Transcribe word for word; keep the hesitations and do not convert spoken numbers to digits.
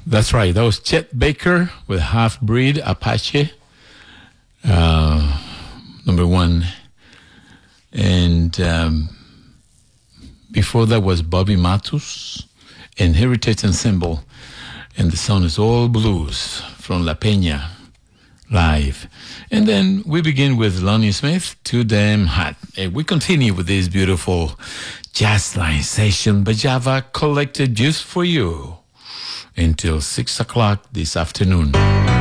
That's right. That was Chet Baker with Half Breed Apache, uh, number one. And um, before that was Bobby Matus and Heritage Ensemble. And the song is All Blues from La Peña live. And then we begin with Lonnie Smith, Too Damn Hot. And we continue with this beautiful jazz line session by Java collected just for you until six o'clock this afternoon.